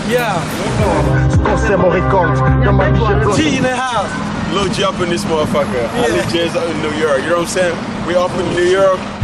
Yeah. G in the house. Lil J up in this motherfucker. Ali J's up in New York. You know what I'm saying? We up in New York.